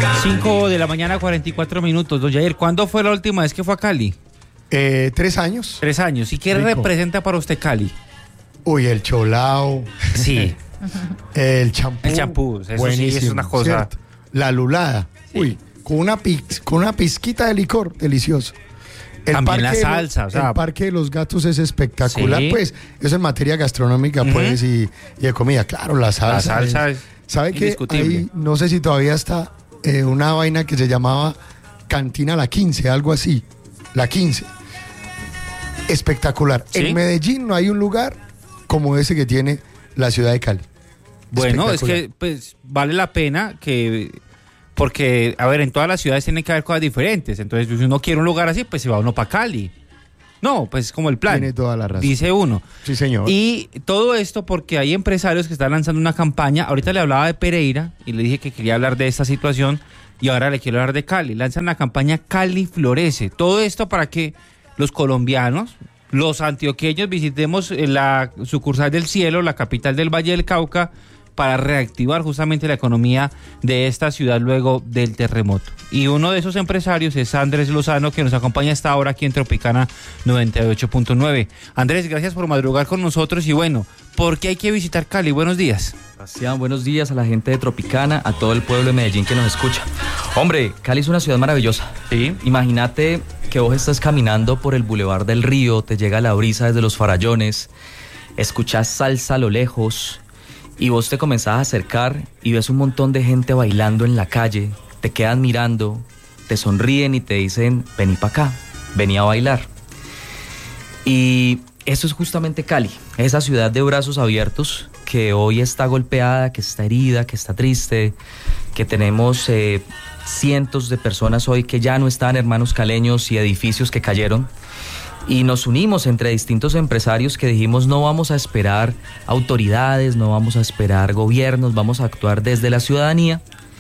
5 de la mañana, 44 minutos. Don Jair, ¿cuándo fue la última vez que fue a Cali? 3 años. 3 años. ¿Y qué Rico. representa para usted Cali? Uy, el cholao. Sí. El champú. El champú, eso buenísimo, sí es una cosa. ¿cierto? La lulada. Sí. Uy, con una pizquita de licor, delicioso. También la salsa, o sea, el Parque de los Gatos es espectacular, sí. pues, eso en materia gastronómica, pues, y de comida. Claro, la salsa. La salsa es ¿Sabe qué? indiscutible. Ahí, no sé si todavía está una vaina que se llamaba Cantina La 15, algo así. La 15. Espectacular. ¿Sí? En Medellín no hay un lugar como ese que tiene la ciudad de Cali. Bueno, es Espectacular. que pues vale la pena que... Porque, a ver, en todas las ciudades tienen que haber cosas diferentes. Entonces, si uno quiere un lugar así, pues se va uno para Cali. No, pues es como el plan. Tiene toda la razón. Dice uno. Sí, señor. Y todo esto porque hay empresarios que están lanzando una campaña. Ahorita le hablaba de Pereira y le dije que quería hablar de esta situación y ahora le quiero hablar de Cali. Lanzan la campaña Cali Florece. Todo esto para que los colombianos, los antioqueños, visitemos la sucursal del Cielo, la capital del Valle del Cauca, para reactivar justamente la economía de esta ciudad luego del terremoto. Y uno de esos empresarios es Andrés Lozano, que nos acompaña hasta ahora aquí en Tropicana 98.9. Andrés, gracias por madrugar con nosotros y bueno, ¿por qué hay que visitar Cali? Buenos días. Sebastián, buenos días a la gente de Tropicana, a todo el pueblo de Medellín que nos escucha. Hombre, Cali es una ciudad maravillosa. Sí. Imagínate que vos estás caminando por el Boulevard del Río, te llega la brisa desde los farallones, escuchás salsa a lo lejos y vos te comenzás a acercar y ves un montón de gente bailando en la calle, te quedan mirando, te sonríen y te dicen, vení para acá, vení a bailar. Y eso es justamente Cali, esa ciudad de brazos abiertos que hoy está golpeada, que está herida, que está triste, que tenemos cientos de personas hoy que ya no están, hermanos caleños, y edificios que cayeron. Y nos unimos entre distintos empresarios que dijimos no vamos a esperar autoridades, no vamos a esperar gobiernos, vamos a actuar desde la ciudadanía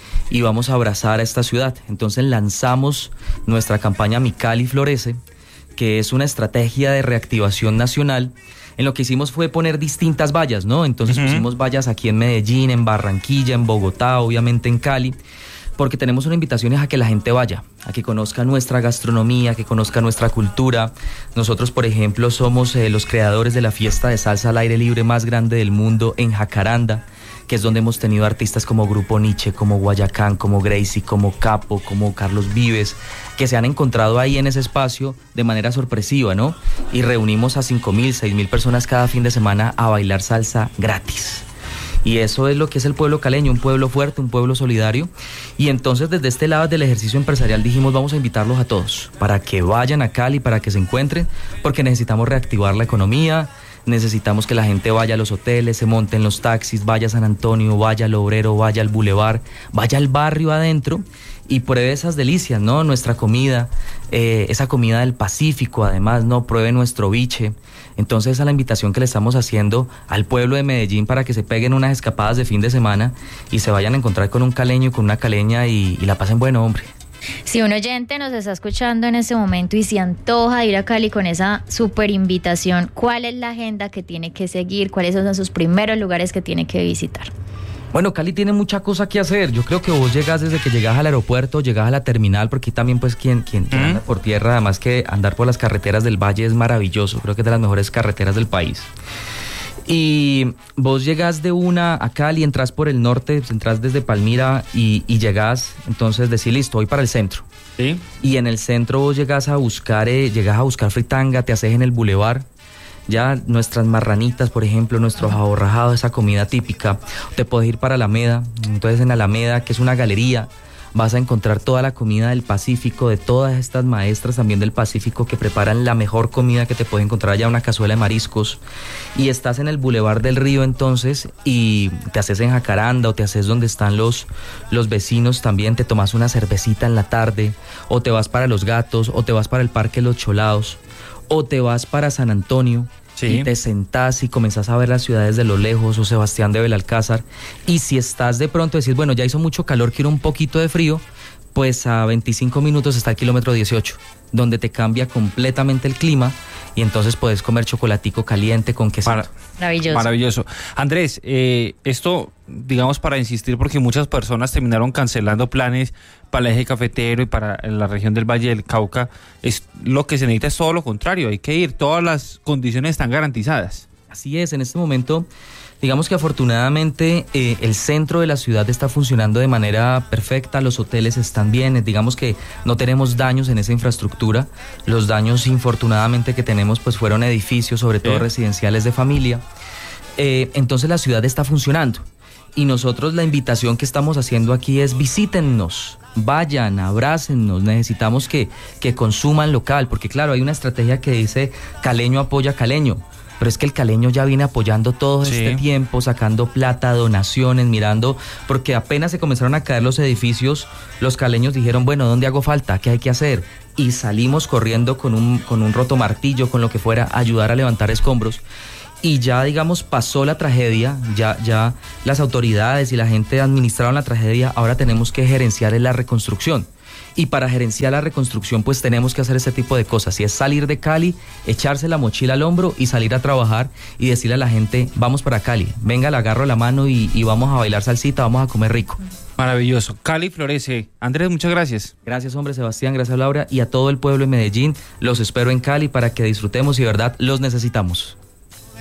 y vamos a abrazar a esta ciudad. Entonces lanzamos nuestra campaña Mi Cali Florece, que es una estrategia de reactivación nacional. En lo que hicimos fue poner distintas vallas, ¿no? Entonces pusimos vallas aquí en Medellín, en Barranquilla, en Bogotá, obviamente en Cali, porque tenemos una invitación a que la gente vaya, a que conozca nuestra gastronomía, que conozca nuestra cultura. Nosotros, por ejemplo, somos los creadores de la fiesta de salsa al aire libre más grande del mundo en Jacaranda, que es donde hemos tenido artistas como Grupo Nietzsche, como Guayacán, como Gracie, como Capo, como Carlos Vives, que se han encontrado ahí en ese espacio de manera sorpresiva, ¿no? Y reunimos a 5.000, 6.000 personas cada fin de semana a bailar salsa gratis. Y eso es lo que es el pueblo caleño, un pueblo fuerte, un pueblo solidario. Y entonces desde este lado del ejercicio empresarial dijimos vamos a invitarlos a todos para que vayan a Cali, para que se encuentren, porque necesitamos reactivar la economía, necesitamos que la gente vaya a los hoteles, se monte en los taxis, vaya a San Antonio, vaya al Obrero, vaya al Boulevard, vaya al barrio adentro y pruebe esas delicias, ¿no? Nuestra comida, esa comida del Pacífico, además, ¿no? Pruebe nuestro biche. Entonces, esa es la invitación que le estamos haciendo al pueblo de Medellín para que se peguen unas escapadas de fin de semana y se vayan a encontrar con un caleño y con una caleña y la pasen bueno, hombre. Si un oyente nos está escuchando en este momento y se antoja ir a Cali con esa súper invitación, ¿cuál es la agenda que tiene que seguir? ¿Cuáles son sus primeros lugares que tiene que visitar? Bueno, Cali tiene mucha cosa que hacer. Yo creo que vos llegás desde que llegás al aeropuerto, llegás a la terminal, porque aquí también pues quien anda por tierra, además que andar por las carreteras del Valle es maravilloso. Creo que es de las mejores carreteras del país. Y vos llegás de una a Cali, entras por el norte, entras desde Palmira y llegás, entonces decís listo, voy para el centro. Sí. Y en el centro vos llegás a buscar fritanga, te haces en el Boulevard. Ya nuestras marranitas, por ejemplo, nuestro aborrajado, esa comida típica. Te puedes ir para Alameda, entonces en Alameda, que es una galería, vas a encontrar toda la comida del Pacífico, de todas estas maestras también del Pacífico que preparan la mejor comida que te puedes encontrar allá, una cazuela de mariscos. Y estás en el Boulevard del Río entonces y te haces en Jacaranda o te haces donde están los vecinos también, te tomas una cervecita en la tarde o te vas para Los Gatos o te vas para el Parque Los Cholados o te vas para San Antonio. Sí. Y te sentás y comenzás a ver las ciudades de lo lejos o Sebastián de Belalcázar. Y si estás de pronto decís, bueno, ya hizo mucho calor, quiero un poquito de frío, Pues a 25 minutos está el kilómetro 18, donde te cambia completamente el clima y entonces puedes comer chocolatico caliente con quesito. Maravilloso. Maravilloso. Andrés, esto, digamos, para insistir, porque muchas personas terminaron cancelando planes para el eje cafetero y para la región del Valle del Cauca, es lo que se necesita es todo lo contrario, hay que ir, todas las condiciones están garantizadas. Así es, en este momento, digamos que afortunadamente el centro de la ciudad está funcionando de manera perfecta, los hoteles están bien, digamos que no tenemos daños en esa infraestructura, los daños infortunadamente que tenemos pues fueron edificios, sobre todo residenciales de familia, entonces la ciudad está funcionando y nosotros la invitación que estamos haciendo aquí es visítennos, vayan, abrácennos, necesitamos que consuman local, porque claro, hay una estrategia que dice caleño apoya caleño, pero es que el caleño ya viene apoyando todo este tiempo, sacando plata, donaciones, mirando, porque apenas se comenzaron a caer los edificios, los caleños dijeron, bueno, ¿dónde hago falta? ¿Qué hay que hacer? Y salimos corriendo con un rotomartillo, con lo que fuera, a ayudar a levantar escombros. Y ya, digamos, pasó la tragedia, ya las autoridades y la gente administraron la tragedia, ahora tenemos que gerenciar la reconstrucción. Y para gerenciar la reconstrucción pues tenemos que hacer ese tipo de cosas, y es salir de Cali, echarse la mochila al hombro y salir a trabajar y decirle a la gente, vamos para Cali, venga, le agarro la mano y vamos a bailar salsita, vamos a comer rico. Maravilloso, Cali florece. Andrés, muchas gracias. Gracias, hombre, Sebastián, gracias, Laura, y a todo el pueblo de Medellín, los espero en Cali para que disfrutemos y de verdad los necesitamos.